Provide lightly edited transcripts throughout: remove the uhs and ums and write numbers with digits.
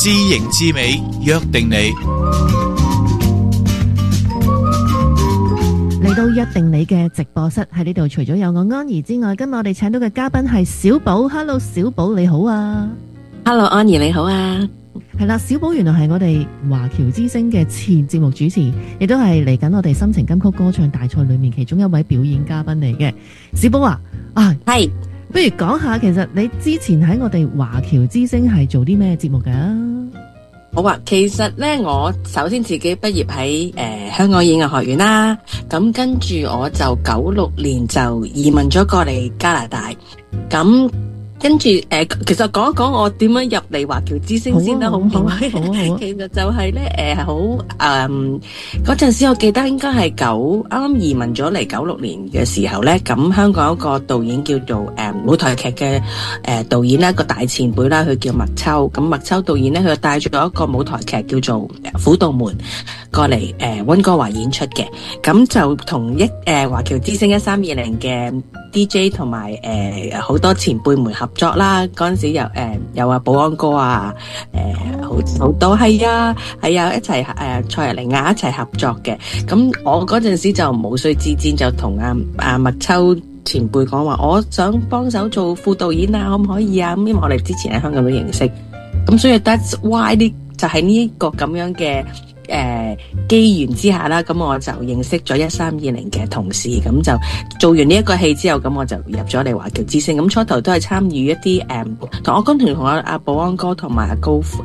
知型知美，約定你。 嚟到約定你嘅直播室喺呢度，除咗有我安怡之外，今日我哋請到嘅嘉賓係小寶。Hello， 小寶你好啊。 Hello， 安怡你好啊。 係啦，小寶原來係我哋華僑之星嘅前節目主持，亦都係嚟緊我哋心情金曲歌唱大賽裏面其中一位表演嘉賓嚟嘅。小寶啊， 係， 不如講下其實你之前喺我哋華僑之星係做啲咩節目㗎？ 好啊，其實咧我首先自己畢業喺香港演藝學院啦，咁跟住我就96年就移民咗過嚟加拿大，咁跟住其實講一講我點樣入嚟華僑之星先得，好唔好？其實就係咧嗰陣時我記得應該係啱啱移民咗嚟96年嘅時候咧，咁香港有一個導演叫做舞台劇嘅導演啦，一個大前輩啦，佢叫麥秋。咁麥秋導演咧，佢帶咗一個舞台劇叫做《虎道門》過嚟溫哥華演出嘅，咁就同華僑之星1320嘅 DJ 同埋好多前輩們合作啦。嗰陣時有啊保安哥啊，好多係啊一齊蔡日玲啊一齊合作嘅。咁我嗰陣時就無須自薦，就同阿麥秋前輩講話，我想幫手做副導演啊，可唔可以啊？咁因為我哋之前喺香港都認識，咁所以 that's why 就係呢個咁樣嘅機緣之下啦，咁我就認識咗1320嘅同事，咁就做完呢一個戲之後，咁我就入咗嚟華僑之星。咁初頭都係參與一啲同阿保安哥同埋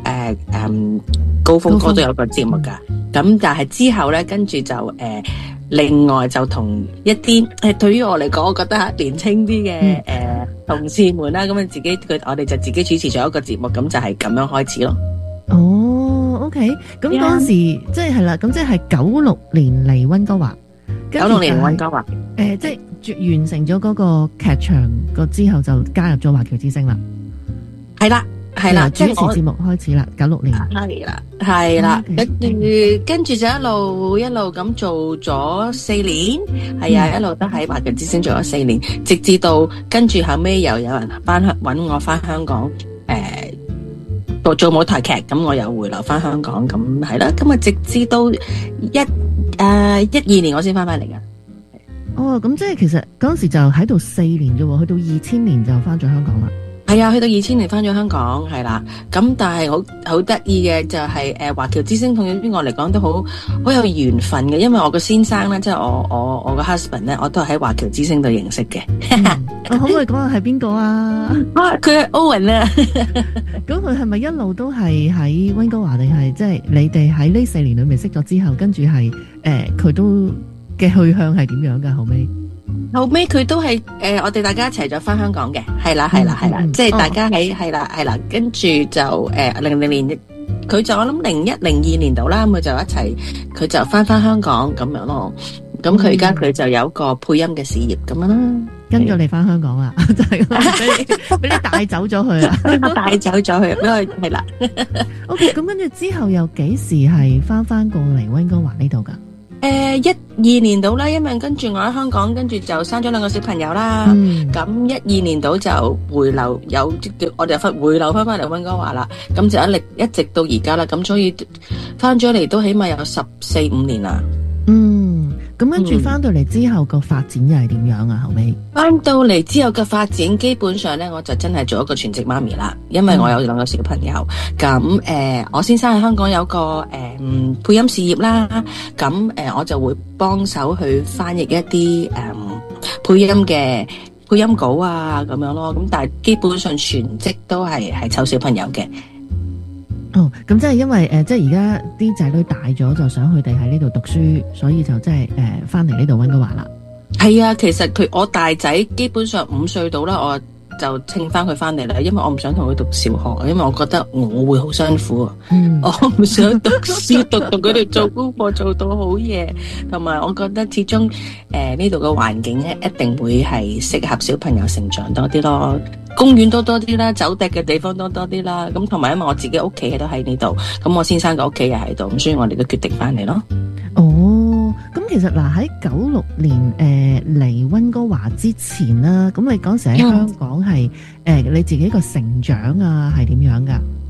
高峰哥都有個節目噶。咁但係之後咧，跟住就另外就同一啲對於我嚟講，我覺得年輕啲嘅同事們啦，咁我哋就自己主持咗一個節目，咁就係咁樣開始咯。 哦，OK，咁嗰陣時即係啦，咁即係96年嚟溫哥華 ，96年溫哥華， 即係完成咗嗰個劇場之後，就加入咗華僑之星啦。係啦，主持節目開始啦，96年。 係啦，跟住就一路咁做咗4年，係啊，一路都喺華僑之星做咗4年，直至到跟住後尾又有人揾我翻香港，做舞台劇，咁我又回流翻香港，咁係啦，咁啊直至到12年我先翻嚟㗎。 哦，咁即係其實嗰陣時就喺度4年啫，去到2000年就翻咗香港啦。 係啊，去到2000年翻咗香港，係啦。咁但係好得意嘅就係華僑之星對於我嚟講都好有緣分嘅，因為我個先生咧，即係我個 husband 咧，我都係喺華僑之星度認識嘅。 可唔可以講下係邊個啊？ 佢係 Owen 啊。 咁佢係咪一路都係喺溫哥華，定係即係你哋喺呢4年裏面識咗之後，跟住係佢都嘅去向係點樣噶？後尾佢都係我哋大家一齊咗翻香港嘅，係啦，即係大家喺係啦，跟住就00年，佢就我諗01、02年度啦，咁佢就一齊，佢就翻香港咁樣咯。咁佢而家佢就有一個配音嘅事業咁樣啦， 跟咗你翻香港啦，就係俾你帶走咗佢啊， 帶走咗佢，因為係啦。 OK， 咁跟住之後又幾時係翻過嚟溫哥華呢度噶 ？12年度啦，因為跟住我喺香港，跟住就生咗2個小朋友啦。咁12年度就回流，我哋回流翻嚟溫哥華啦。咁就一直到而家啦。咁所以翻咗嚟都起碼有14、15年啦。 咁跟住翻到嚟之後個發展又係點樣啊？後尾翻到嚟之後嘅發展，基本上咧我就真係做一個全職媽咪啦，因為我有2個小朋友。咁我先生喺香港有個配音事業啦，咁我就會幫手去翻譯一啲配音稿啊咁樣咯。咁但係基本上全職都係湊小朋友嘅。 哦，咁即係因為即係而家啲仔女大咗，就想佢哋喺呢度讀書，所以就即係翻嚟呢度溫哥華啦。 係啊，其實我大仔基本上5歲到啦，我就請翻佢翻嚟啦，因為我唔想同佢讀小學，因為我覺得我會好辛苦啊。我唔想讀書讀佢哋做功課做到好夜，同埋我覺得始終呢度嘅環境咧一定會係適合小朋友成長多啲咯。公園多啲啦，走趯嘅地方多啲啦。咁同埋因為我自己屋企都喺呢度，咁我先生嘅屋企又喺度，咁所以我哋都決定翻嚟咯。 哦，咁其實嗱喺96年嚟溫哥華之前啦，咁你嗰時喺香港係你自己個成長啊係點樣噶？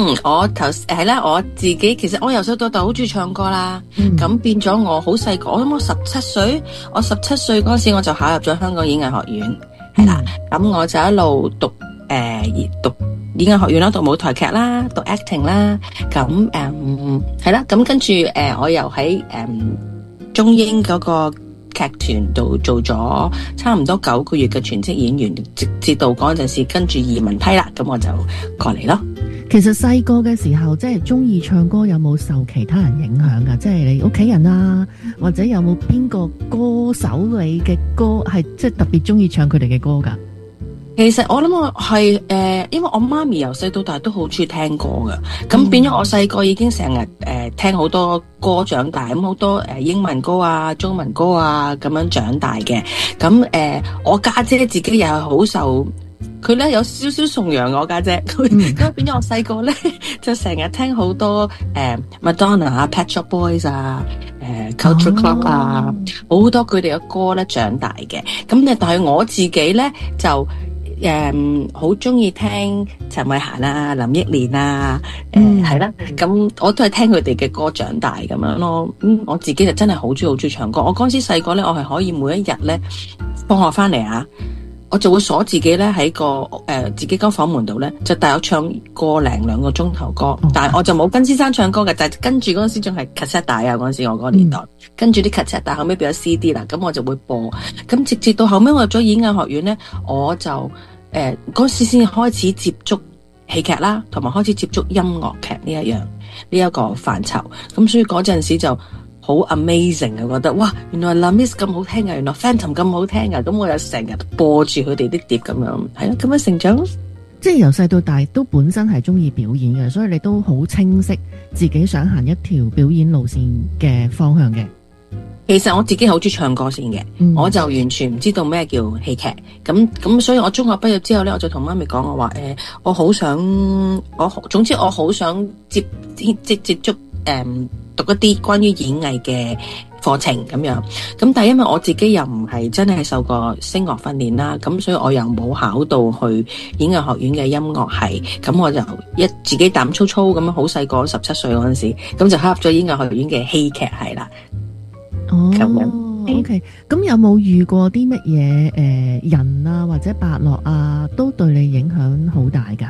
我自己其實我由細到大好中意唱歌啦，咁變咗我好細個，我諗我17歲，我17歲嗰時我就考入咗香港演藝學院，係啦，咁我就一路讀演藝學院啦，讀舞台劇啦，讀 acting 啦，咁係啦，咁跟住我又喺中英嗰個劇團度做咗差唔多9個月嘅全職演員，直至到嗰陣時跟住移民批啦，咁我就過嚟咯。 其實細個嘅時候，即係中意唱歌，有冇受其他人影響噶？即係你屋企人啊，或者有冇邊個歌手你嘅歌係即係特別中意唱佢哋嘅歌噶？ 其實我諗我係因為我媽咪由細到大都好中意聽歌㗎，咁變咗我細個已經成日聽好多歌長大，咁好多英文歌啊、中文歌啊咁樣長大嘅。咁我家姐自己又係好受，佢咧有少少崇洋我家姐，咁變咗我細個咧就成日聽好多Madonna 啊、Pet Shop Boys 啊、Culture Club 啊，好多佢哋嘅歌咧長大嘅。咁但係我自己咧就好中意聽陳慧嫻啦、林憶蓮啊，係啦，咁我都係聽佢哋嘅歌長大咁樣咯。我自己就真係好中意唱歌。我嗰陣時細個咧，我係可以每一日咧放學翻嚟啊，我就會鎖自己咧喺個自己間房門度咧，就帶我唱個零2個鐘頭歌。但係我就冇跟先生唱歌嘅，就係跟住嗰陣時仲係 cassette 帶啊，嗰陣時我嗰個年代，跟住啲 cassette 帶後尾變咗 CD 啦，咁我就會播。咁直至到後尾我入咗演藝學院咧，我就嗰時先開始接觸戲劇啦，同埋開始接觸音樂劇呢一個範疇。咁所以嗰陣時就好 amazing 啊！覺得哇，原來 La Miss 咁好聽啊，原來 Phantom 咁好聽啊！咁我又成日播住佢哋啲碟咁樣，係咯，咁樣成長咯。 即係由細到大都本身係中意表演嘅，所以你都好清晰自己想行一條表演路線嘅方向嘅。 其實我自己好中意唱歌先嘅，我就完全唔知道咩叫戲劇。咁所以我中學畢業之後咧，我就同媽咪講，我話我好想總之我好想接觸讀一啲關於演藝嘅課程咁樣。咁但係因為我自己又唔係真係受過聲樂訓練啦，咁所以我又冇考到去演藝學院嘅音樂系。咁我就自己膽粗粗咁樣，好細個17歲嗰陣時，咁就考入咗演藝學院嘅戲劇系啦。 哦，OK，咁有冇遇過啲乜嘢人啊，或者伯樂啊，都對你影響好大噶？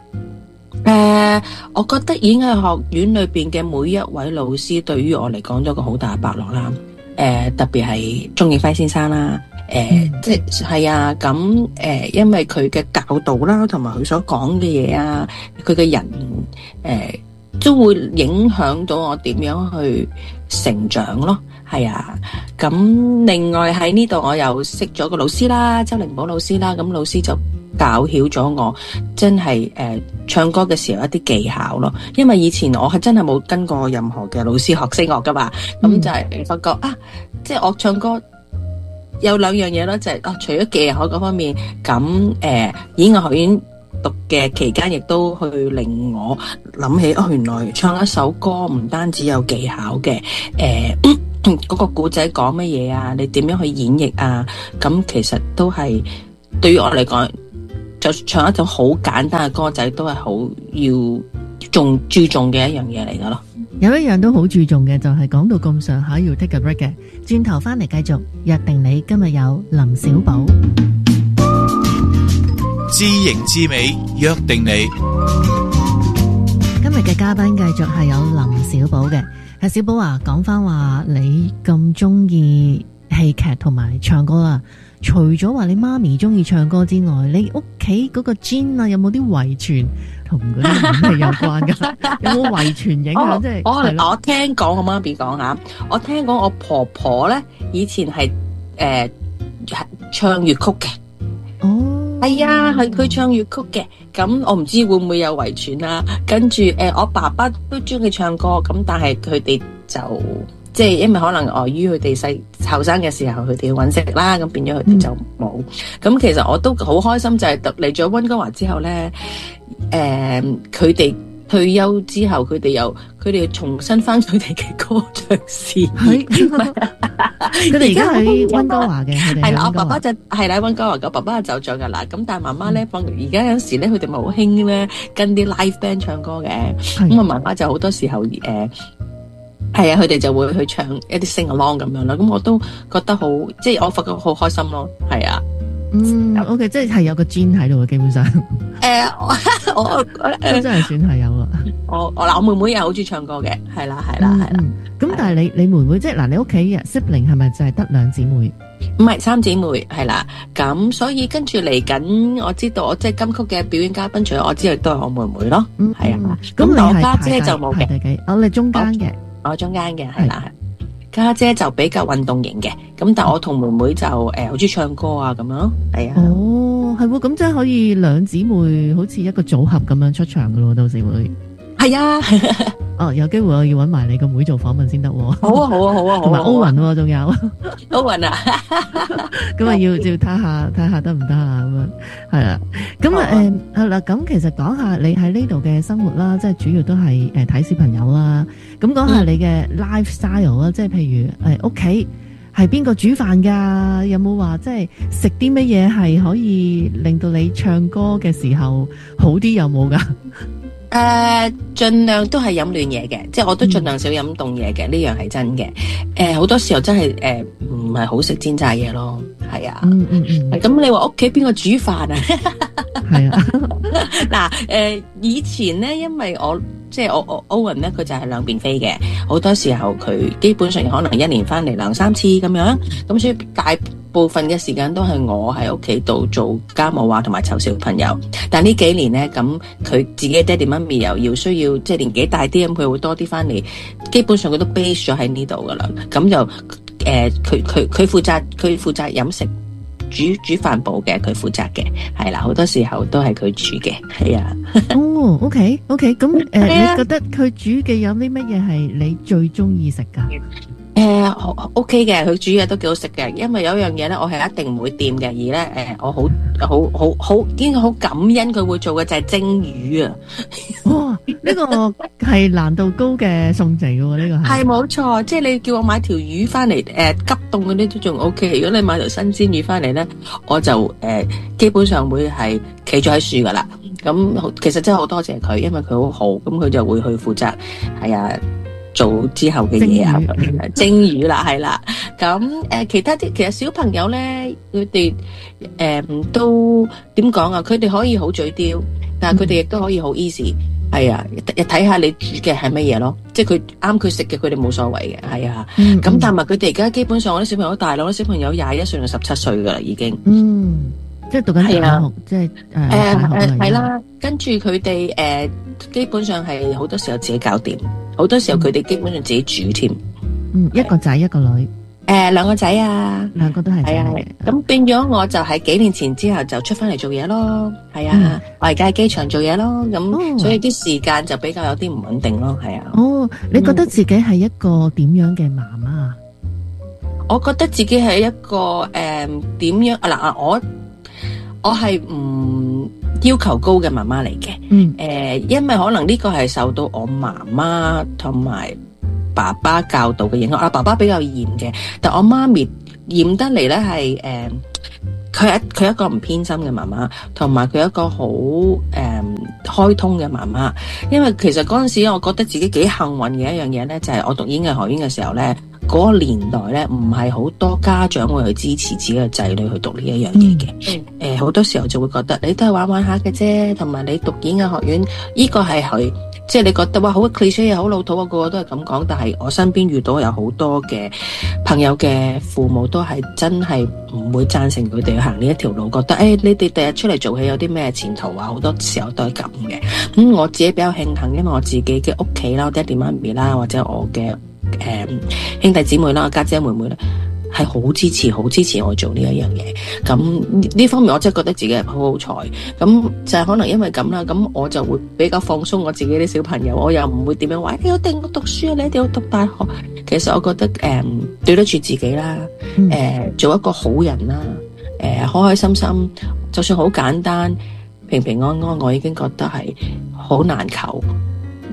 我覺得演藝學院裏邊嘅每一位老師，對於我嚟講都有個好大嘅伯樂啦。特別係鍾景輝先生啦，即係啊，咁因為佢嘅教導啦，同埋佢所講嘅嘢啊，佢嘅人都會影響到我點樣去成長咯。係啊，咁另外喺呢度我又識咗個老師啦，周靈寶老師啦，咁老師就教曉咗我真係唱歌嘅時候一啲技巧咯。因為以前我係真係冇跟過任何嘅老師學聲樂噶嘛，咁就係發覺啊，即係我唱歌有2樣嘢咯，就係除咗技巧嗰方面，咁演藝學院讀嘅期間亦都去令我諗起原來唱一首歌唔單止有技巧嘅，嗰個故仔講乜嘢啊，你點樣去演繹啊，咁其實都係對於我嚟講，就唱一種好簡單嘅歌仔都係好要注重嘅一樣嘢嚟噶咯。 有一樣都好注重嘅，就係講到咁上下要 take a break 嘅，轉頭翻嚟繼續約定你。今日有林小寶， 知型知美，約定你。 今日嘅嘉賓繼續係有林小寶嘅。阿小寶啊，講翻話你咁中意戲劇同埋唱歌啦，除咗話你媽咪中意唱歌之外，你屋企嗰個 gene 啊，有冇啲遺傳同嗰啲演戲有關噶？有冇遺傳影響？即係我聽講我媽咪講下，我聽講我婆婆咧以前係唱粵曲嘅。 哦。 係啊，係佢唱粵曲嘅，咁我唔知會唔會有遺傳啦。跟住我爸爸都中意唱歌，咁但係佢哋就即係因為可能礙於佢哋後生嘅時候，佢哋要搵食啦，咁變咗佢哋就冇。咁其實我都好開心，就係嚟咗溫哥華之後咧，佢哋退休之後，佢哋重新翻佢哋嘅歌唱事業。 佢哋而家喺溫哥華嘅， 係啦，我爸爸就係啦，溫哥華嘅爸爸就走咗噶啦。咁但係媽媽咧，而家有時咧，佢哋咪好興咧跟啲 live band 唱歌嘅。咁啊，媽媽就好多時候係啊，佢哋就會去唱一啲 sing along 咁樣啦。咁我都覺得好，即係我發覺好開心咯。係啊。 OK， 即係有個 gene 喺度嘅，基本上。我真係算係有啦。 我妹妹又好中意唱歌嘅，係啦。 咁但係你妹妹即係嗱，你屋企嘅 sibling 係咪就係得2姊妹？ 唔係3姊妹，係啦。咁所以跟住嚟緊，我知道我即係金曲嘅表演嘉賓，除咗我之外，都係我妹妹咯。係啊。咁我家姐就冇嘅。 我哋中間嘅。 我中間嘅係啦。家姐就比較運動型嘅，咁但係我同妹妹就好中意唱歌啊咁樣咯，係啊。 哦，係喎，咁即係可以2姊妹好似一個組合咁樣出場噶咯，到時會。 係啊。 哦，有機會我要搵埋你個妹做訪問先得。好啊， 同埋歐雲仲有。 歐雲啊。 咁啊要睇下得唔得啊咁樣，係啦。咁係啦，咁其實講下你喺呢度嘅生活啦，即係主要都係睇小朋友啦。咁講下你嘅 lifestyle 啦，即係譬如屋企係邊個煮飯㗎？有冇話即係食啲乜嘢係可以令到你唱歌嘅時候好啲？有冇㗎？ 盡量都係飲暖嘢嘅，即係我都盡量少飲凍嘢嘅，呢樣係真嘅。好多時候真係唔係好食煎炸嘢咯，係啊。咁你話屋企邊個煮飯啊？ 係啊。 嗱，以前咧，因為即係我 Owen 咧，佢就係兩邊飛嘅，好多時候佢基本上可能1年翻嚟2-3次咁樣，咁所以大部分嘅時間都係我喺屋企度做家務啊，同埋湊小朋友。但呢幾年咧，咁佢自己爹哋媽咪又需要即係年紀大啲，咁佢會多啲翻嚟，基本上佢都 base 咗喺呢度噶啦。咁就佢負責飲食。煮飯部嘅佢負責嘅，係啦，好多時候都係佢煮嘅，係啊。 哦，OK，咁你覺得佢煮嘅有啲乜嘢係你最中意食噶 ？OK 嘅，佢煮嘢都幾好食嘅，因為有一樣嘢咧，我係一定唔會掂嘅，而咧我好應該好感恩佢會做嘅就係蒸魚啊！ 哇，呢個係難度高嘅餸嚟嘅喎，呢個係冇錯，即係你叫我買條魚翻嚟，急凍嗰啲都仲 OK。如果你買條新鮮魚翻嚟咧，我就基本上會係企咗喺樹噶啦。咁其實真係好多謝佢，因為佢好好，咁佢就會去負責係啊。做之後嘅嘢啊，蒸魚啦，係啦。咁其他啲其實小朋友咧，佢哋都點講啊？佢哋可以好嘴刁，但係佢哋亦都可以好 easy。係啊，睇下你煮嘅係乜嘢咯，即係佢啱佢食嘅，佢哋冇所謂嘅。係啊，咁但係佢哋而家基本上我啲小朋友大啦，我啲小朋友21歲到17歲噶啦，已經。 即係讀緊大學，即係係啦。跟住佢哋基本上係好多時候自己搞掂。好多時候佢哋基本上自己煮添。 一個仔一個女。 兩個仔啊。 兩個都係仔嚟嘅。 咁變咗我就喺幾年前之後就出翻嚟做嘢咯。係啊，我而家喺機場做嘢咯。咁所以啲時間就比較有啲唔穩定咯。係啊。 你覺得自己係一個點樣嘅媽媽？ 我覺得自己係一個點樣嗱，我係唔要求高嘅媽媽嚟嘅，因為可能呢個係受到我媽媽同埋爸爸教導嘅影響。爸爸比較嚴嘅，但我媽咪嚴得嚟咧係佢一個唔偏心嘅媽媽，同埋佢一個好開通嘅媽媽。因為其實嗰陣時我覺得自己幾幸運嘅一樣嘢咧，就係我讀演藝學院嘅時候咧。嗰個年代咧，唔係好多家長會去支持自己嘅仔女去讀呢一樣嘢嘅。好多時候就會覺得你都係玩玩下嘅啫，同埋你讀演藝學院，呢個係佢，即係你覺得哇好 cliché 好老土啊，個個都係咁講。但係我身邊遇到有好多嘅朋友嘅父母都係真係唔會贊成佢哋去行呢一條路，覺得你哋第日出嚟做戲有啲咩前途啊？好多時候都係咁嘅。咁我自己比較慶幸，因為我自己嘅屋企啦，爹哋媽咪啦，或者我嘅兄弟姊妹啦，家姐妹妹咧，係好支持我做呢一樣嘢。咁呢方面我真係覺得自己係好好彩。咁就係可能因為咁啦，咁我就會比較放鬆我自己啲小朋友，我又唔會點樣話你一定要讀書啊，你一定要讀大學。其實我覺得對得住自己啦，做一個好人啦，開開心心，就算好簡單，平平安安，我已經覺得係好難求。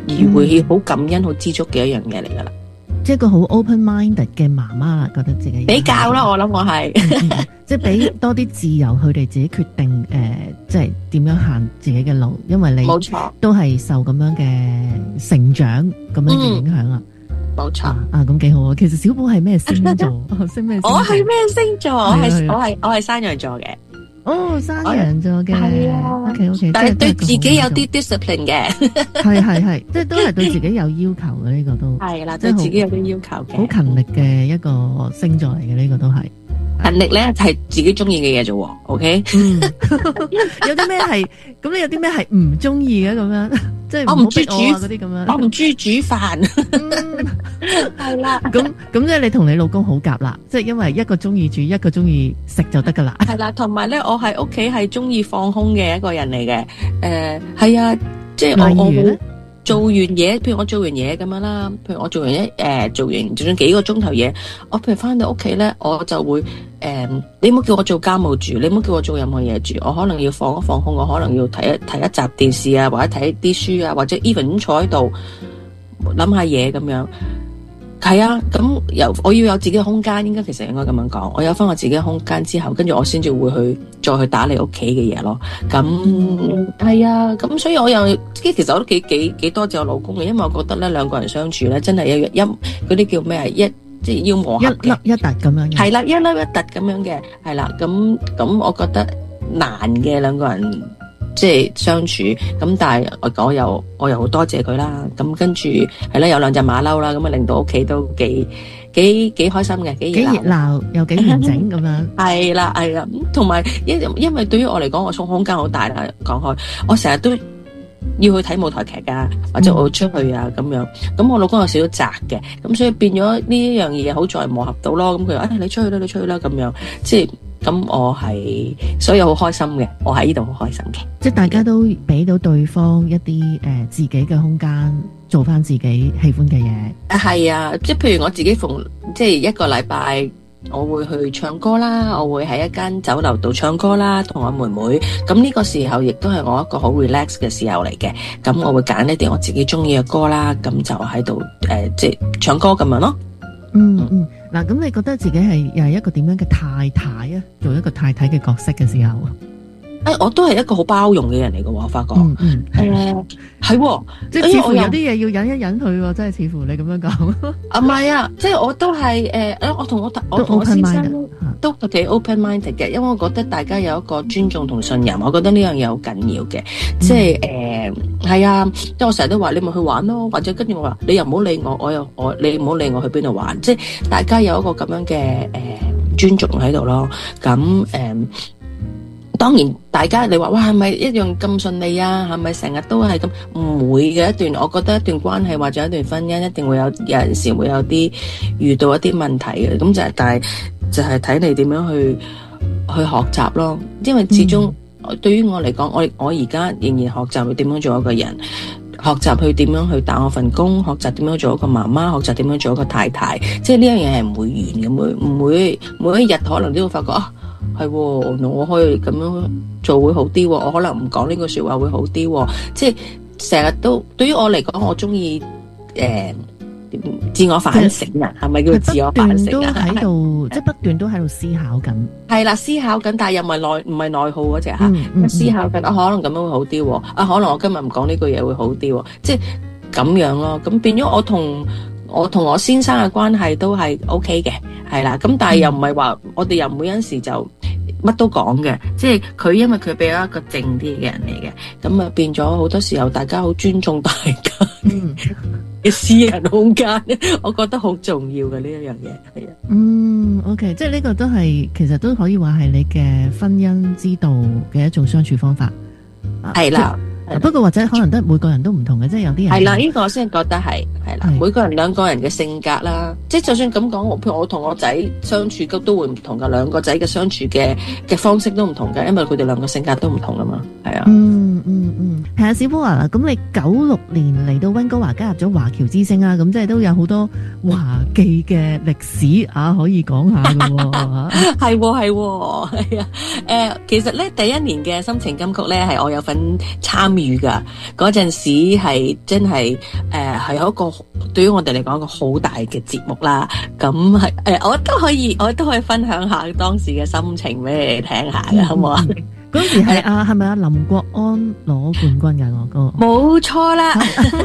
而會好感恩、好知足嘅一樣嘢嚟噶啦。 即係一個好 open-minded 嘅媽媽啦，覺得自己比較啦，我諗我係即係俾多啲自由佢哋自己決定，即係點樣行自己嘅路，因為你冇錯都係受咁樣嘅成長咁樣嘅影響啦。 冇錯咁幾好啊！其實小寶係咩星座？星咩？ 我係咩星座？我係山羊座嘅。 哦，山羊座嘅， 係啊 OK， 但係對自己有啲 discipline 嘅， 係，即係都係對自己有要求嘅呢個都係啦，對自己有啲要求嘅， 好勤力嘅一個星座嚟嘅呢個都係。 勤力咧係自己中意嘅嘢啫，OK？ 有啲咩係咁？你有啲咩係唔中意嘅咁樣？即係我唔中意煮嗰啲咁樣， 我唔中意煮飯，係啦。 咁即係你同你老公好夾啦，即係因為一個中意煮，一個中意食就得噶啦。 係啦，同埋咧，我喺屋企係中意放空嘅一個人嚟嘅。係啊，即係我冇做完嘢，譬如我做完嘢咁樣啦，譬如我做完就算幾個鐘頭嘢，我譬如翻到屋企咧，我就會你唔好叫我做家務住，你唔好叫我做任何嘢住，我可能要放一放空，我可能要睇一集電視啊，或者睇啲書啊，或者 even 坐喺度諗下嘢咁樣。係啊，咁我要有自己嘅空間，其實應該咁樣講，我有翻我自己嘅空間之後，跟住我先至會再去打理屋企嘅嘢咯。咁係啊，咁所以我又其實我都幾多謝我老公嘅，因為我覺得咧兩個人相處咧真係一嗰啲叫咩即係要磨合嘅，一粒一突咁樣嘅，係啦，一粒一突咁樣嘅，係啦，咁我覺得難嘅兩個人。即係相處咁，但係我又好多謝佢啦。咁跟住係啦，有兩隻馬騮啦，咁啊令到屋企都幾開心嘅，幾熱鬧又幾完整咁樣。係啦，同埋因為對於我嚟講，我個空間好大啦。講開，我成日都要去睇舞台劇啊，或者我會出去啊咁樣。咁我老公有少少宅嘅，咁所以變咗呢一樣嘢好在磨合到咯。咁佢話你出去啦咁樣，即係。咁我係，所以好開心嘅，我喺呢度好開心嘅。即係大家都俾到對方一啲自己嘅空間，做翻自己喜歡嘅嘢。係啊，即係譬如我自己即係一個禮拜，我會去唱歌啦，我會喺一間酒樓度唱歌啦，同我妹妹。咁呢個時候亦都係我一個好 relax 嘅時候嚟嘅。咁我會揀一啲我自己中意嘅歌啦，咁就喺度即係唱歌咁樣咯。嗱，咁你覺得自己又係一個點樣嘅太太啊？做一個太太嘅角色嘅時候，我都係一個好包容嘅人嚟嘅喎，我發覺，係，即係似乎有啲嘢要忍一忍佢，真係似乎你咁樣講。唔係啊，即係我都係我同我先生都幾 open minded 嘅，因為我覺得大家有一個尊重同信任，我覺得呢樣嘢好緊要嘅。即係係啊，即係我成日都話你咪去玩咯，或者跟住我話你又唔好理我，你唔好理我去邊度玩，即係大家有一個咁樣嘅尊重喺度咯。咁當然，大家你話哇係咪一樣咁順利啊？係咪成日都係咁？唔會嘅一段，我覺得一段關係或者一段婚姻一定會有陣時會有啲遇到一啲問題嘅。咁但係就係睇你點樣去學習咯。因為始終對於我嚟講，我而家仍然學習去點樣做一個人，學習去點樣去打我份工，學習點樣做一個媽媽，學習點樣做一個太太。即係呢樣嘢係唔會完嘅，唔會每一日可能都會發覺啊。係，我可以咁樣做會好啲，我可能唔講呢句說話會好啲，即係成日都對於我嚟講，我中意自我反省啊，係咪叫自我反省啊？喺度，即係不斷都喺度思考緊。係啦，思考緊，但係又唔係內耗嗰隻吓，思考緊可能咁樣會好啲，可能我今日唔講呢句嘢會好啲，即係咁樣咯。咁變咗我同我先生嘅關係都係 OK 嘅，係啦。咁但係又唔係話我哋又唔會有陣時就乜都講嘅，即係佢因為佢比較一個靜啲嘅人嚟嘅，咁啊變咗好多時候大家好尊重大家嘅私人空間，我覺得好重要嘅呢一樣嘢，係啊。OK， 即係呢個都係其實都可以話係你嘅婚姻之道嘅一種相處方法，係啦。不過或者可能都每個人都唔同嘅，即係有啲人係啦，呢個我先覺得係啦，每個人兩個人嘅性格啦，即係就算咁講，譬如我同我仔相處都會唔同噶，兩個仔嘅相處嘅方式都唔同噶，因為佢哋兩個性格都唔同噶嘛，係啊。係啊，小寶啊，咁你96年嚟到溫哥華加入咗華僑之聲啊，咁即係都有好多華記嘅歷史啊，可以講下噶喎。係啊，其實咧第一年嘅心情金曲咧係我有份參與㗎。嗰陣時係真係係一個對於我哋嚟講一個好大嘅節目啦。咁係我都可以分享下當時嘅心情俾你哋聽下嘅，好唔好啊？ 嗰時係咪阿林國安攞冠軍㗎？我哥冇錯啦。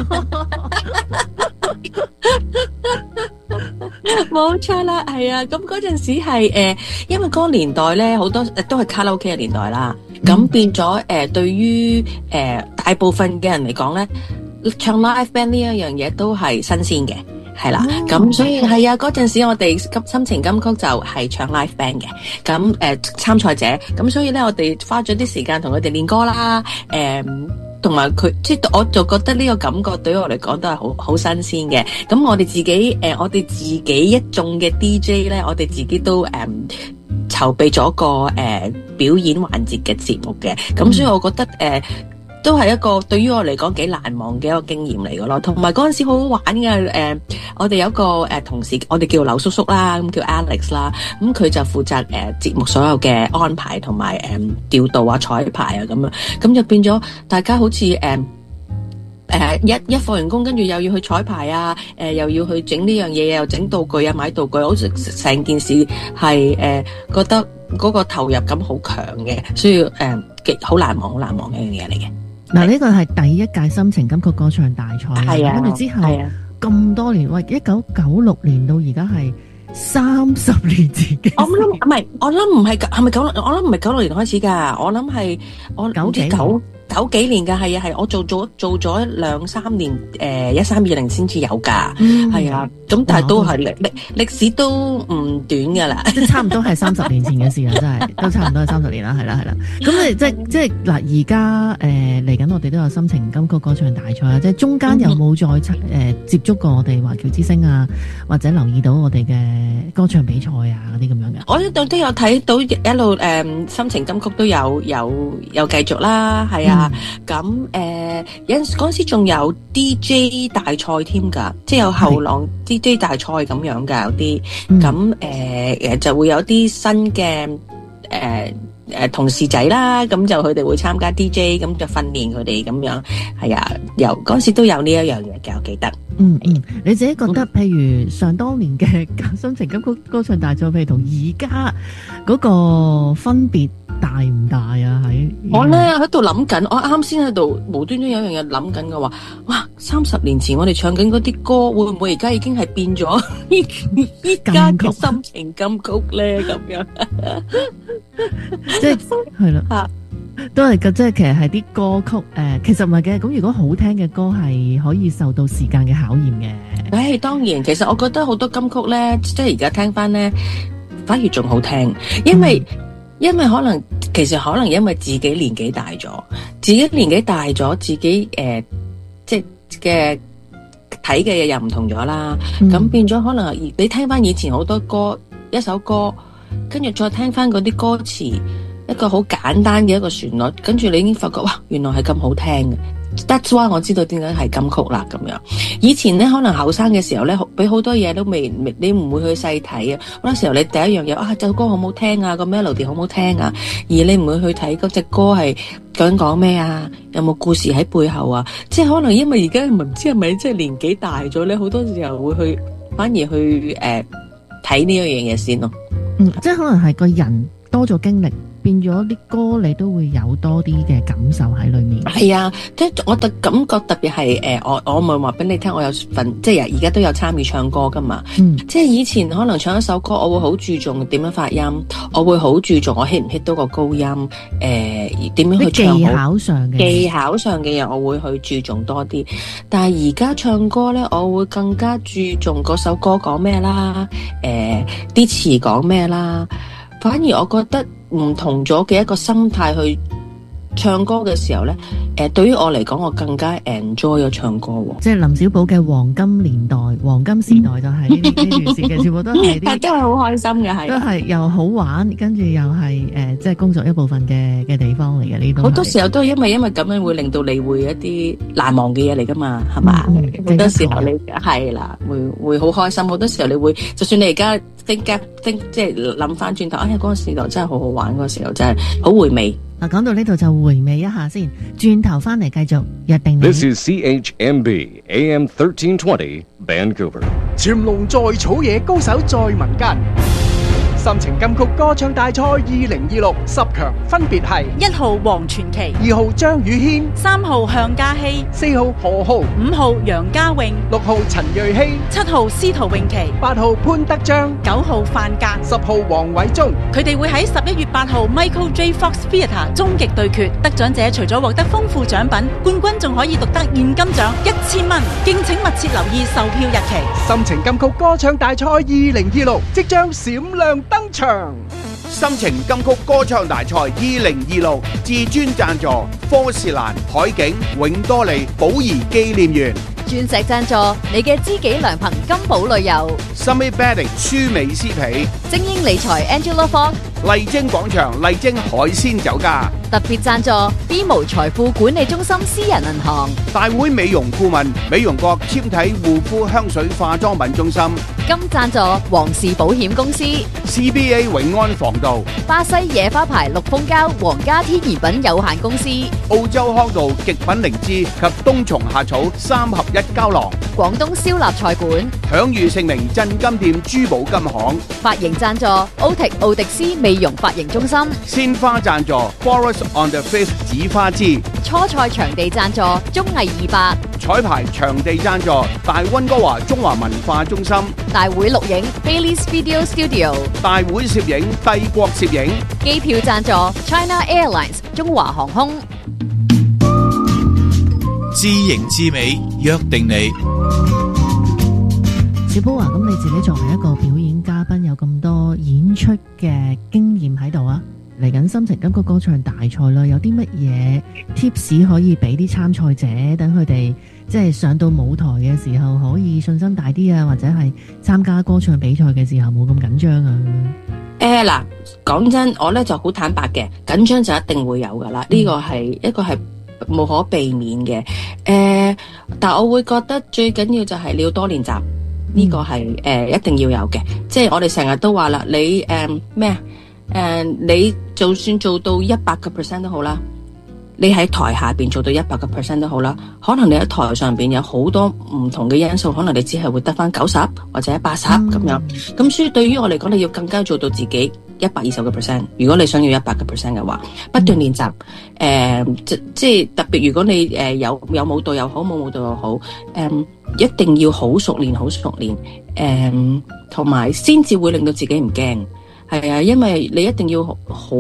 冇錯啦，係啊，咁嗰陣時係因為嗰個年代咧，好多都係卡拉 OK 嘅年代啦，咁變咗對於大部分嘅人嚟講咧，唱 live band 呢一樣嘢都係新鮮嘅，係啦，咁所以係啊，嗰陣時我哋心情金曲就係唱 live band 嘅，咁參賽者，咁所以咧我哋花咗啲時間同佢哋練歌啦，同埋佢，即係我就覺得呢個感覺對於我嚟講都係好新鮮嘅。咁我哋自己一眾嘅 DJ 咧，我哋自己都籌備咗個表演環節嘅節目嘅。咁所以我覺得都係一個對於我嚟講幾難忘嘅一個經驗嚟嘅咯。同埋嗰陣時好好玩嘅，我哋有一個同事，我哋叫劉叔叔啦，咁叫 Alex 啦，咁佢就負責節目所有嘅安排同埋調度啊、彩排啊咁樣，咁就變咗大家好似一放完工，跟住又要去彩排啊，又要去整呢樣嘢，又整道具啊、買道具，好似成件事係覺得嗰個投入感好強嘅，所以好難忘嘅一樣嘢嚟嘅。 嗱，呢個係第一屆心情金曲歌唱大賽， 係啊， 跟住之後咁多年，喂，1996年到而家係30年前嘅。我諗唔係96年開始㗎，我諗係九幾年㗎，係我做咗2-3年，1320先至有㗎，係啊，咁但係都係歷史都唔短㗎啦， 即係差唔多係30年前嘅事啦，真係都差唔多係30年啦，係啦。咁你即係嗱，而家嚟緊我哋都有心情金曲歌唱大賽啊，即係中間有冇再接觸過我哋華僑之星啊，或者留意到我哋嘅歌唱比賽啊嗰啲咁樣嘅？ 我一度都有睇到一路心情金曲都有繼續啦，係啊。咁有陣時嗰陣時仲有 DJ 大賽添㗎，即係有後浪 DJ 大賽咁樣㗎，有啲咁就會有啲新嘅同事仔啦，咁就佢哋會參加 DJ，咁就訓練佢哋咁樣，係啊，嗰陣時都有呢一樣嘢嘅，我記得。 你自己覺得，譬如上當年嘅心情金曲歌唱大賽，譬如同而家嗰個分別大唔大啊？ 我咧喺度諗緊，我啱先喺度無端端有一樣嘢諗緊嘅話，哇！30年前我哋唱緊嗰啲歌，會唔會而家已經係變咗依家嘅心情金曲咧？咁樣， 即係啦，都係嘅，即係其實係啲歌曲其實唔係嘅。咁如果好聽嘅歌係可以受到時間嘅考驗嘅。 當然，其實我覺得好多金曲咧，即係而家聽翻咧，反而仲好聽，因為可能因為自己年紀大咗，自己即係嘅睇嘅嘢又唔同咗啦。咁變咗可能你聽翻以前好多歌，一首歌，跟住再聽翻嗰啲歌詞，一個好簡單嘅一個旋律，跟住你已經發覺哇，原來係咁好聽嘅。That's why 我知道點解係金曲啦咁樣。以前咧可能後生嘅時候咧，俾好多嘢都未，你唔會去細睇啊。好多時候你第一樣嘢隻歌好唔好聽啊，個 melody 好唔好聽啊，而你唔會去睇嗰隻歌係究竟講咩啊，有冇故事喺背後啊。即係可能因為而家唔知係咪即係年紀大咗咧，好多時候會反而去睇呢一樣嘢先咯。 即係可能係個人多咗經歷，變咗啲歌你都會有多啲嘅感受喺裏面。係啊， 即係我感覺特別係我咪話俾你聽，我有份即係而家都有參與唱歌噶嘛。即係以前可能唱一首歌，我會好注重點樣發音，我會好注重我 hit 唔 hit 到個高音，點樣去唱好。技巧上嘅嘢我會去注重多啲。但係而家唱歌咧，我會更加注重嗰首歌講咩啦，啲詞講咩啦。反而我覺得唔同咗嘅一個心態去唱歌嘅時候咧，對於我嚟講，我更加 enjoy 咗唱歌喎。即係林小寶嘅黃金年代、黃金時代就係呢段時嘅，全部都係啲， 都係好開心嘅，係都係又好玩，跟住又係即係工作一部分嘅地方嚟嘅呢度。 好多時候都係因為咁樣會令到你會一啲難忘嘅嘢嚟噶嘛，係嘛？好多時候你係啦，會好開心。好多時候你會，就算你而家think 即係諗翻轉頭，嗰個時代真係好好玩，嗰個時候真係好回味。 講到呢度就回味一下先，轉頭翻嚟繼續約定你。 This is CHMB AM 1320 Vancouver。 潛龍在草野，高手在民間。心情金曲歌唱大賽2026 10強分別係 1號黃傳奇、 2號張宇軒、 3號向嘉熙、 4號何浩、 5號楊家穎、 6號陳瑞希、 7號司徒詠琪、 8號潘德章、 9號范格、 10號黃偉忠。 佢哋會喺11月8號 Michael J. Fox Theatre 終極對決，得獎者除咗獲得豐富獎品，冠軍仲可以獨得現金獎1000蚊。敬請密切留意售票日期。 心情金曲歌唱大賽2026即將閃亮登場。 心情金曲歌唱大賽2026至尊贊助科士蘭、海景、永多利、寶儀紀念園。 鑽石贊助你嘅知己良朋金寶旅遊。 Summit Bedding 舒美斯皮。 精英理財 Angela Fong。 麗晶廣場麗晶海鮮酒家。 特別贊助 B 無財富管理中心私人銀行。 大會美容顧問美容國纖體護膚香水化妝品中心。 金贊助皇氏保險公司。 CBA 永安防盜。 巴西野花牌綠蜂膠皇家天然品有限公司。 澳洲康道極品靈芝及冬蟲夏草3合1膠囊。 廣東燒臘菜館。 享譽盛名鎮金店珠寶金行。 髮型贊助奧迪斯美容髮型中心。 鮮花贊助 Forest on the Face 紫花枝。 初賽場地贊助綜藝200。 彩排場地贊助大溫哥華中華文化中心。 大會錄影 Bailey's Video Studio。 大會攝影帝國攝影。 機票贊助 China Airlines 中華航空。 知型知美，約定你。 小寶啊，咁你自己作為一個表演嘉賓，有咁多演出嘅經驗喺度啊，嚟緊心情金曲歌唱大賽啦，有啲乜嘢 tips 可以俾啲參賽者，等佢哋即係上到舞台嘅時候可以信心大啲啊，或者係參加歌唱比賽嘅時候冇咁緊張啊？ 嗱，講真，我咧就好坦白嘅，緊張就一定會有噶啦，呢個係一個係無可避免嘅。但我會覺得最緊要就係你要多練習，呢個係一定要有嘅。即係我哋成日都話啦，你你就算做到100% 都好啦，你喺台下邊做到100% 都好啦，可能你喺台上邊有好多唔同嘅因素，可能你只係會得返90或者80咁樣。咁所以對於我嚟講，你要更加做到自己120%。如果你想要100% 嘅話，不斷練習。即係特別，如果你有舞蹈又好，冇舞蹈又好，一定要好熟練，好熟練。同埋先至會令到自己唔驚。係啊，因為你一定要好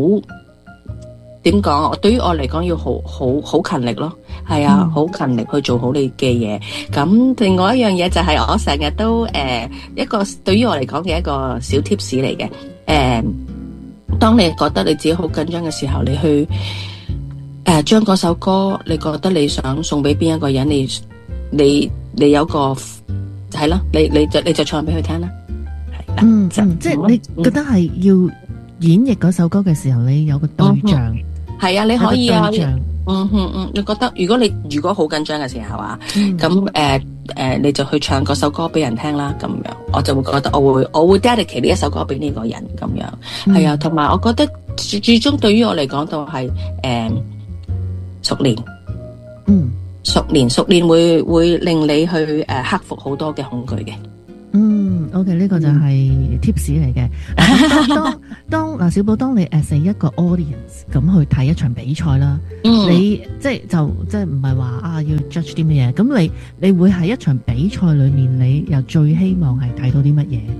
點講？對於我嚟講，要好勤力咯。係啊，好勤力去做好你嘅嘢。咁另外一樣嘢就係我成日都一個對於我嚟講嘅一個小 tips 嚟嘅。當你覺得你自己好緊張嘅時候，你去將嗰首歌，你覺得你想送俾邊一個人，你有個係咯，你就唱俾佢聽啦。 即係你覺得係要演繹嗰首歌嘅時候，你有個對象。 係啊，你可以啊。你覺得如果好緊張嘅時候啊，咁你就去唱嗰首歌俾人聽啦，咁樣我就會覺得我會 dedicate 呢一首歌俾呢個人咁樣。係啊，同埋我覺得最終對於我嚟講都係熟練。熟練會令你去克服好多嘅恐懼嘅。 OK， 呢個就係 tips 嚟嘅。當小寶，當你as一個 audience 咁去睇一場比賽啦，你即係唔係話要 judge 啲乜嘢？咁你會喺一場比賽裏面，你又最希望係睇到啲乜嘢？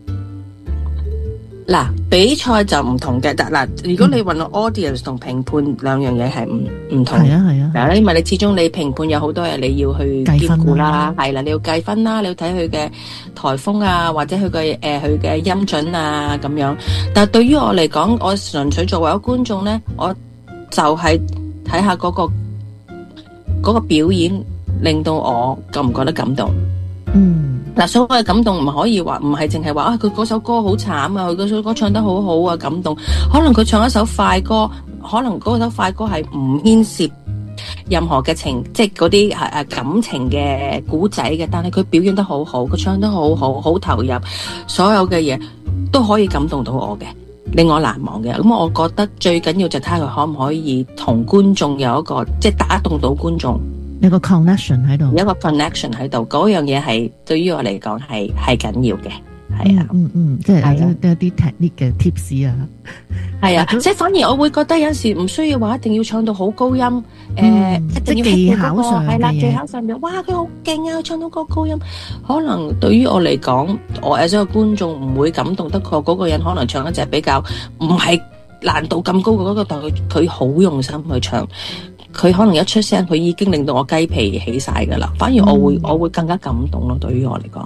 嗱， 比賽就唔同嘅，嗱，如果你問我 audience 同評判兩樣嘢係唔同，係啊，因為你始終你評判有好多嘢你要去兼顧啦，係啦，你要計分啦，你要睇佢嘅台風啊，或者佢嘅音準啊咁樣。但係對於我嚟講，我純粹作為一個觀眾咧，我就係睇下嗰個表演令到我覺唔覺得感動。嗱，所謂感動唔可以話，唔係淨係話佢嗰首歌好慘啊，佢嗰首歌唱得好好啊，感動。可能佢唱一首快歌，可能嗰首快歌係唔牽涉任何嘅情，即係嗰啲感情嘅古仔嘅，但係佢表現得好好，佢唱得好好，好投入，所有嘅嘢都可以感動到我嘅。 令我難忘嘅。咁我覺得最緊要就睇下佢可唔可以同觀眾有一個即係打動到觀眾， 有個 connection 喺度， 有一個 connection 喺度，嗰樣嘢係對於我嚟講係緊要嘅。係啊， 即係有啲 technique 嘅 tips 啊， 係啊，即係反而我會覺得有時唔需要話一定要唱到好高音，一定要技巧上係啦，技巧上面，哇佢好勁啊，唱到個高音，可能對於我嚟講，我as一個觀眾唔會感動得過嗰個人，可能唱一隻比較唔係難度咁高嘅嗰個，但佢好用心去唱，佢可能一出聲，佢已經令到我雞皮起晒噶啦，反而我會更加感動咯，對於我嚟講。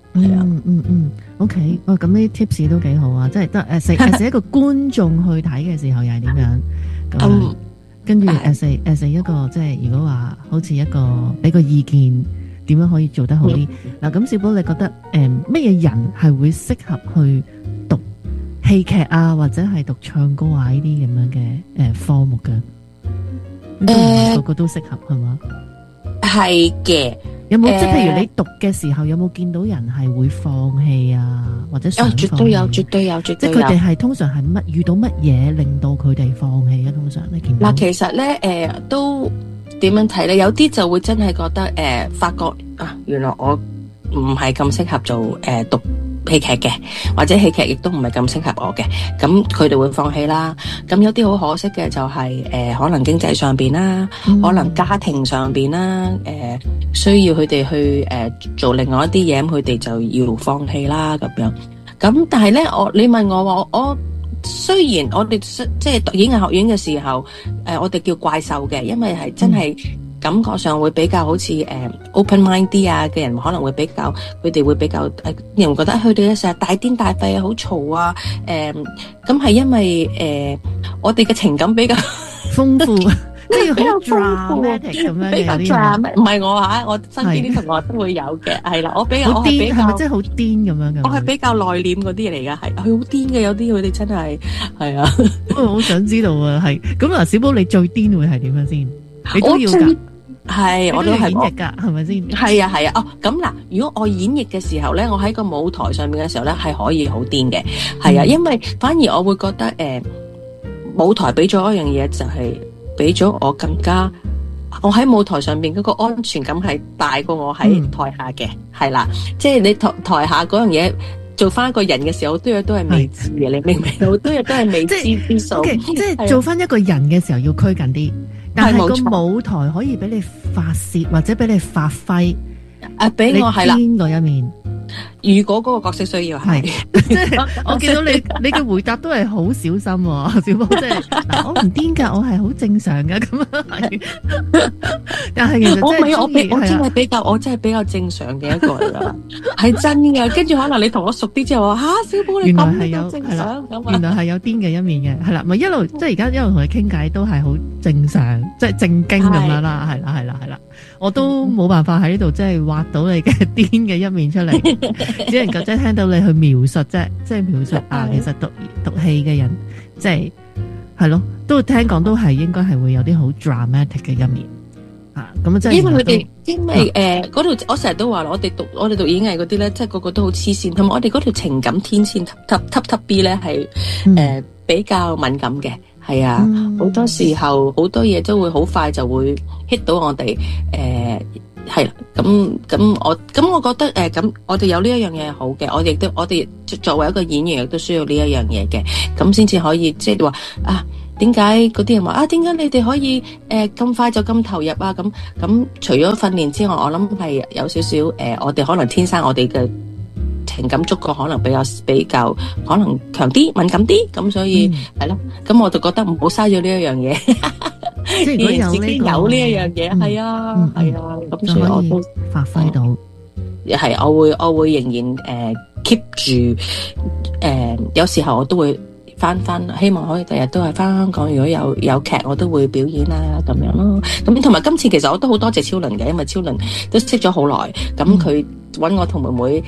OK， 咁呢啲 tips 都幾好啊，即係得as一個觀眾去睇嘅時候又係點樣咁跟住as一個即係如果話好似一個俾個意見，點樣可以做得好啲？嗱，咁小寶你覺得咩嘢人係會適合去讀戲劇啊，或者係讀唱歌啊呢啲咁樣嘅科目嘅？個個都適合係嘛？係嘅。有冇即係譬如你讀嘅時候有冇見到人係會放棄啊，或者想放棄？絕對有。即係佢哋係通常係遇到乜嘢令到佢哋放棄啊？通常你見到嗱，其實咧都點樣睇咧？有啲就會真係覺得發覺啊，原來我唔係咁適合做讀戲劇嘅，或者戲劇亦都唔係咁適合我嘅，咁佢哋會放棄啦。咁有啲好可惜嘅就係可能經濟上邊啦，可能家庭上邊啦，需要佢哋去做另外一啲嘢，咁佢哋就要放棄啦咁樣。咁但係咧，你問我話我雖然我哋即係讀演藝學院嘅時候，我哋叫怪獸嘅，因為係真係。感覺上會比較好似open mind 啲啊嘅人，可能會比較佢哋會比較人覺得佢哋成日大癲大肺啊，好嘈啊，咁係因為我哋嘅情感比較豐富，即係好 dramatic 咁樣嘅有啲人。 唔係我身邊啲同學都會有嘅，係啦，我比較係咪即係好癲咁樣嘅？ 我係比較內斂嗰啲嚟㗎，係佢好癲嘅，有啲佢哋真係係啊。 我好想知道啊，係咁嗱，小寶你最癲會係點樣先？你都要㗎。係，我都係演繹噶，係咪先？係啊。哦，咁嗱，如果我演繹嘅時候咧，我喺個舞台上面嘅時候咧，係可以好癲嘅，係啊，因為反而我會覺得舞台俾咗一樣嘢，就係俾咗我更加，我喺舞台上面嗰個安全感係大過我喺台下嘅，係啦，即係你台下嗰樣嘢做翻一個人嘅時候，好多嘢都係未知嘅，你明唔明？好多嘢都係未知之數， 即係做翻一個人嘅時候要拘謹啲。但係個舞台可以俾你發洩或者俾你發揮， 俾我係啦癲嗰一面。 如果嗰個角色需要係， 即係我見到你嘅回答都係好小心，小寶即係嗱，我唔癲噶，我係好正常噶咁樣。但係其實我真係比較正常嘅一個嚟噶，係真嘅。跟住可能你同我熟啲之後話小寶你咁都正常咁， 原來係有癲嘅一面嘅，係啦，咪一路即係而家一路同你傾偈都係好正常，即係正經咁樣啦，係啦，我都冇辦法喺呢度即係挖到你嘅癲嘅一面出嚟。只能夠即係聽到你去描述啫，即係描述啊，其實讀戲嘅人，即係咯，都聽講都係應該係會有啲好 dramatic 嘅一面啊，咁即係因為嗰條我成日都話我哋讀演藝嗰啲咧，即係個個都好黐線，同埋我哋嗰條情感天線 top B 咧係比較敏感嘅，係啊，好多時候好多嘢都會好快就會 hit 到我哋係啦，咁我覺得咁我哋有呢一樣嘢係好嘅，我哋作為一個演員亦都需要呢一樣嘢嘅，咁先至可以即係話啊，點解嗰啲人話啊，點解你哋可以咁快就咁投入啊？咁除咗訓練之外，我諗係有少少我哋可能天生我哋嘅情感觸覺可能比較可能強啲、敏感啲，咁所以係咯，咁我就覺得唔好嘥咗呢一樣嘢。 即係如果有呢一樣嘢，係啊，咁所以我都發揮到。 係，我會仍然keep 住有時候我都會翻，希望可以第日都係翻香港。如果有劇，我都會表演啦，咁樣咯。咁同埋今次其實我都好多謝超倫嘅，因為超倫都識咗好耐，咁佢揾我同妹妹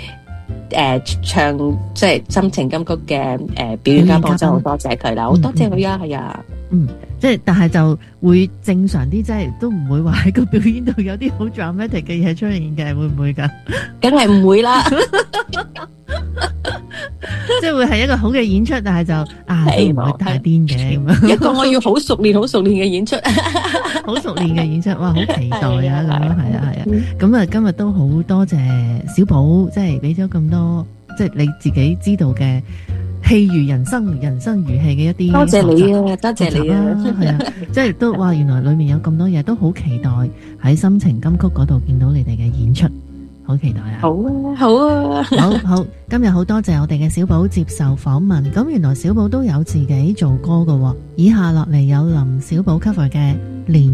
唱即係心情金曲嘅表演嘉賓，真係好多謝佢啦，好多謝佢啊，係啊。 即係但係就會正常啲，即係都唔會話喺個表演度有啲好 dramatic 嘅嘢出現嘅，會唔會㗎？ 梗係唔會啦。 即係會係一個好嘅演出，但係就都唔會太癲嘅咁樣。 一個我要好熟練嘅演出， 好熟練嘅演出，哇！好期待啊咁樣，係啊。咁啊，今日都好多謝小寶，即係俾咗咁多，即係你自己知道嘅戲如人生，人生如戲嘅一啲。 多謝你啊，多謝你啊， 係啊，即係都哇！原來裏面有咁多嘢，都好期待喺心情金曲嗰度見到你哋嘅演出。好期待啊！ 好啊，好啊， 好！今日好多謝我哋嘅小寶接受訪問。咁原來小寶都有自己做歌㗎喎。以下落嚟有林小寶 cover 嘅《連》。